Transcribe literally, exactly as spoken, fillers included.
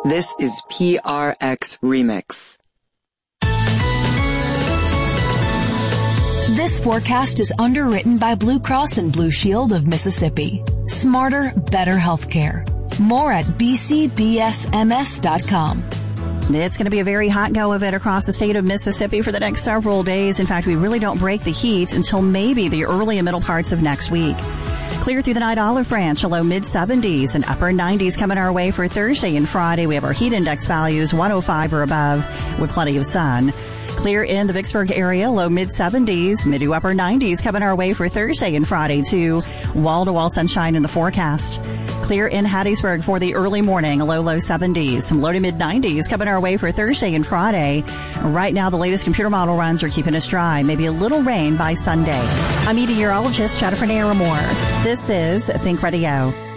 This is P R X Remix. This forecast is underwritten by Blue Cross and Blue Shield of Mississippi. Smarter, better healthcare. More at b c b s m s dot com. It's going to be a very hot go event across the state of Mississippi for the next several days. In fact, we really don't break the heat until maybe the early and middle parts of next week. Clear through the night, Olive Branch, a low mid seventies and upper nineties coming our way for Thursday and Friday. We have our heat index values one oh five or above with plenty of sun. Clear in the Vicksburg area, low mid seventies, mid to upper nineties coming our way for Thursday and Friday too. Wall-to-wall sunshine in the forecast. Clear in Hattiesburg for the early morning, a low, low seventies. Some low to mid nineties coming our way for Thursday and Friday. Right now, the latest computer model runs are keeping us dry. Maybe a little rain by Sunday. I'm meteorologist Jennifer Naramore. This is Think Radio.